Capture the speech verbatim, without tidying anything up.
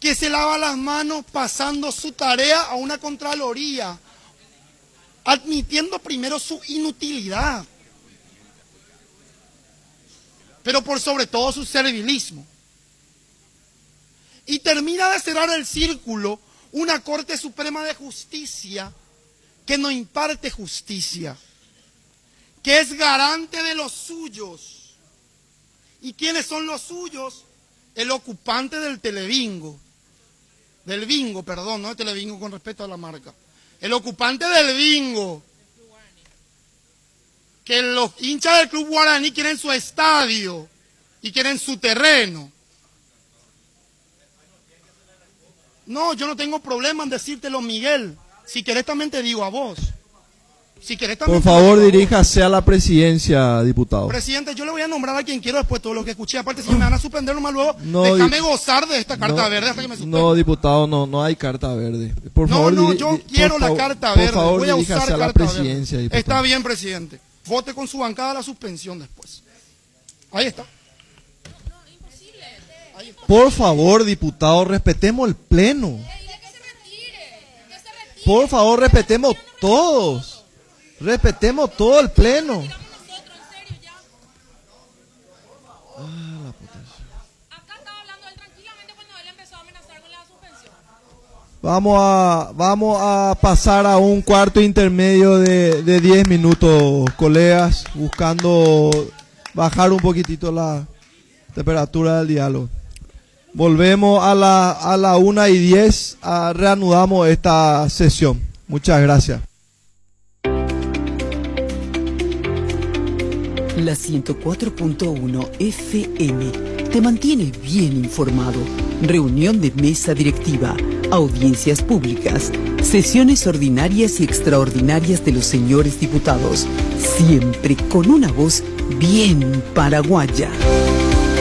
que se lava las manos pasando su tarea a una contraloría, admitiendo primero su inutilidad, pero por sobre todo su servilismo. Y termina de cerrar el círculo una Corte Suprema de Justicia que no imparte justicia, que es garante de los suyos. ¿Y quiénes son los suyos? El ocupante del Telebingo, del bingo, perdón, no de Telebingo con respeto a la marca. El ocupante del bingo, que los hinchas del Club Guaraní quieren su estadio y quieren su terreno. No, yo no tengo problema en decírtelo, Miguel. Si querés también te digo a vos. Si querés también Por favor, diríjase a la presidencia, diputado. Presidente, yo le voy a nombrar a quien quiero después todo lo que escuché. Aparte, si me van a suspender nomás luego, no, déjame gozar de esta carta no, verde hasta que me suspenda. No, diputado, no, no hay carta verde. Por no, favor, no, diri, yo quiero la favor, carta verde. Por favor, voy a usar diríjase a la carta presidencia, verde. diputado. Está bien, presidente. Vote con su bancada la suspensión después. Ahí está. Ahí está. Por favor, diputado, respetemos el pleno. Por favor, respetemos todos. Respetemos todo el pleno. Ah, la puta. Acá estaba hablando él tranquilamente cuando él empezó a amenazar con la suspensión. Vamos a, vamos a pasar a un cuarto intermedio de, de diez minutos, colegas, buscando bajar un poquitito la temperatura del diálogo. Volvemos a la, a la una y diez, a, reanudamos esta sesión. Muchas gracias. La ciento cuatro punto uno F M te mantiene bien informado. Reunión de mesa directiva, audiencias públicas, sesiones ordinarias y extraordinarias de los señores diputados, siempre con una voz bien paraguaya.